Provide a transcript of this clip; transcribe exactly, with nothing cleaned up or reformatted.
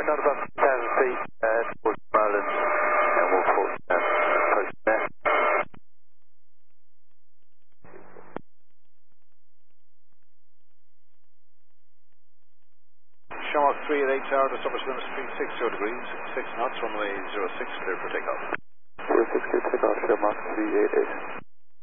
out about one thousand feet uh, towards Ireland, and we'll put uh, approach there. Shamrock three at eight tower to Summer Slim Street, six zero degrees, six knots, runway zero six, clear for takeoff. zero six, clear takeoff, Shamrock three eight eight.